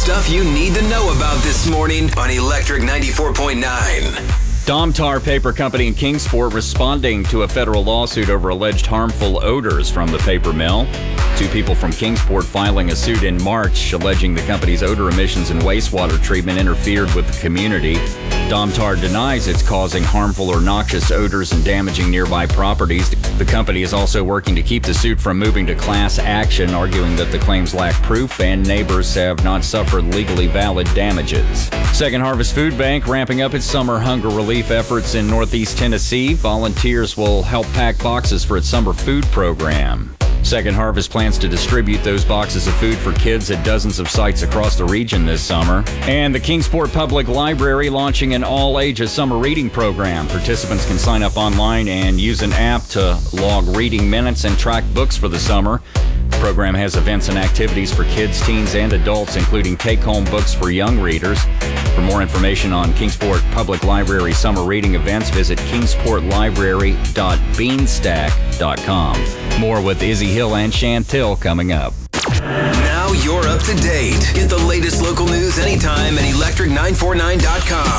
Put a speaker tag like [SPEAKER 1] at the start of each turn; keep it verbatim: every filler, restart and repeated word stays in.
[SPEAKER 1] Stuff you need to know about this morning on Electric ninety-four point nine.
[SPEAKER 2] Domtar Paper Company in Kingsport responding to a federal lawsuit over alleged harmful odors from the paper mill. Two people from Kingsport filing a suit in March alleging the company's odor emissions and wastewater treatment interfered with the community. Domtar denies it's causing harmful or noxious odors and damaging nearby properties. The company is also working to keep the suit from moving to class action, arguing that the claims lack proof and neighbors have not suffered legally valid damages. Second Harvest Food Bank ramping up its summer hunger relief efforts in Northeast Tennessee. Volunteers will help pack boxes for its summer food program. Second Harvest plans to distribute those boxes of food for kids at dozens of sites across the region this summer. And the Kingsport Public Library launching an all-ages summer reading program. Participants can sign up online and use an app to log reading minutes and track books for the summer. The program has events and activities for kids, teens, and adults, including take-home books for young readers. For more information on Kingsport Public Library summer reading events, visit kingsport library dot beanstack dot com. More with Izzy Hill and Chantel coming up.
[SPEAKER 1] Now you're up to date. Get the latest local news anytime at electric nine forty-nine dot com.